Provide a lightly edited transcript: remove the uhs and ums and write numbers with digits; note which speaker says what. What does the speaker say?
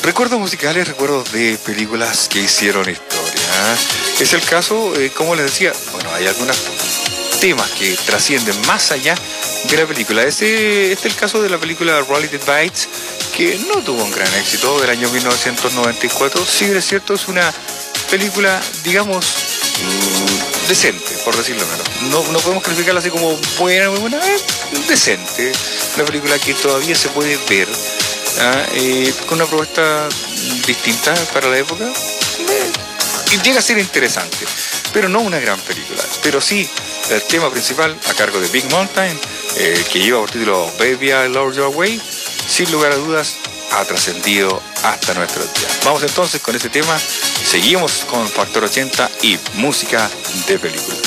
Speaker 1: Recuerdos musicales, recuerdos de películas que hicieron historia. Es el caso, como les decía, bueno, hay algunos temas que trascienden más allá de la película. Este es el caso de la película Rolling the Bites, que no tuvo un gran éxito, del año 1994. Sí, es cierto, es una película, digamos, decente, por decirlo menos. No podemos calificarla así como buena, muy buena, decente. Una película que todavía se puede ver, con una propuesta distinta para la época, y llega a ser interesante, pero no una gran película. Pero sí, el tema principal, a cargo de Big Mountain, que lleva por título Baby I Love Your Way, sin lugar a dudas ha trascendido hasta nuestros días. Vamos entonces con este tema, seguimos con Factor 80 y música de película.